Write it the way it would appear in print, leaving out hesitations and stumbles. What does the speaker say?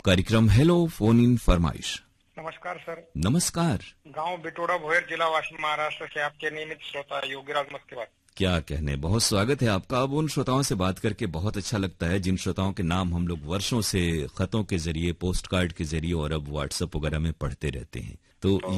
कार्यक्रम hello phone in फरमाइश। नमस्कार सर। नमस्कार। गांव बिटोड़ा भोयर, जिला वाशिम, महाराष्ट्र से आपके नियमित श्रोता योगीराज मस्के बात। क्या कहने, बहुत स्वागत है आपका। अब उन श्रोताओं से बात करके बहुत अच्छा लगता है जिन श्रोताओं के नाम हम लोग वर्षों से खतों के जरिए, पोस्ट कार्ड के जरिए और अब व्हाट्सएप वगैरह में पढ़ते रहते हैं। तो